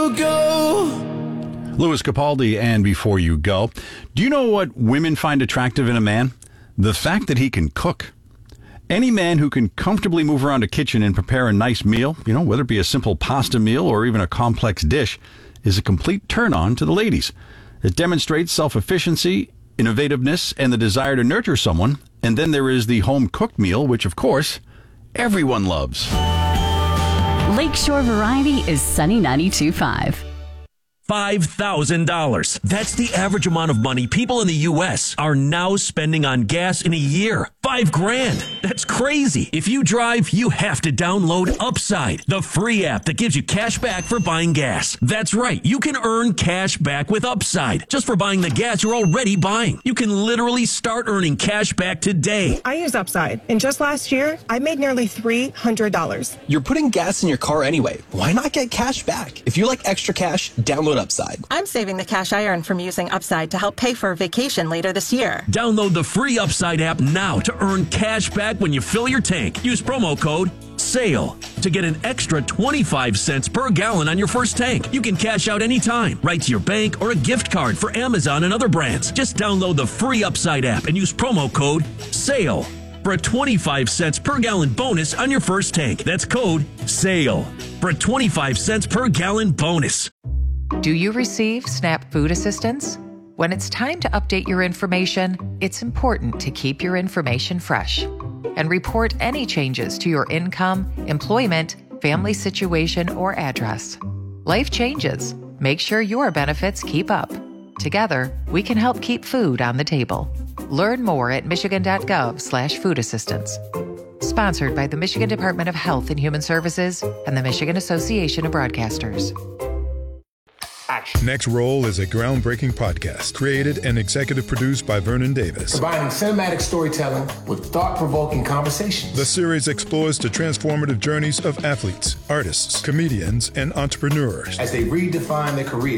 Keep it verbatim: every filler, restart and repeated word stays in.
You Go. Louis Capaldi and Before You Go. Do you know what women find attractive in a man? The fact that he can cook. Any man who can comfortably move around a kitchen and prepare a nice meal, you know, whether it be a simple pasta meal or even a complex dish, is a complete turn-on to the ladies. It demonstrates self-efficiency, innovativeness, and the desire to nurture someone. And then there is the home-cooked meal, which, of course, everyone loves. Lakeshore Variety is Sunny ninety-two point five. five thousand dollars. That's the average amount of money people in the U S are now spending on gas in a year. Five grand. That's crazy. If you drive, you have to download Upside, the free app that gives you cash back for buying gas. That's right. You can earn cash back with Upside just for buying the gas you're already buying. You can literally start earning cash back today. I use Upside, and just last year, I made nearly three hundred dollars. You're putting gas in your car anyway. Why not get cash back? If you like extra cash, download Upside. I'm saving the cash I earn from using Upside to help pay for a vacation later this year. Download the free Upside app now to earn cash back when you fill your tank. Use promo code SALE to get an extra twenty-five cents per gallon on your first tank. You can cash out anytime, right to your bank or a gift card for Amazon and other brands. Just download the free Upside app and use promo code SALE for a twenty-five cents per gallon bonus on your first tank. That's code SALE for a twenty-five cents per gallon bonus. Do you receive SNAP food assistance? When it's time to update your information, it's important to keep your information fresh and report any changes to your income, employment, family situation, or address. Life changes. Make sure your benefits keep up. Together, we can help keep food on the table. Learn more at michigan.gov slash food assistance. Sponsored by the Michigan Department of Health and Human Services and the Michigan Association of Broadcasters. Next Roll is a groundbreaking podcast created and executive produced by Vernon Davis. Combining cinematic storytelling with thought-provoking conversations. The series explores the transformative journeys of athletes, artists, comedians, and entrepreneurs as they redefine their career